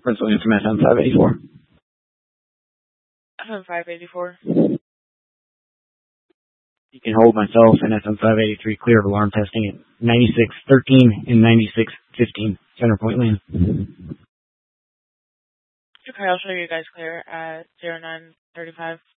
Prince William from FM 584. FM 584. You can hold myself and FM 583 clear of alarm testing at 9613 and 9615 Center Point Land. Okay, I'll show you guys clear at 0935.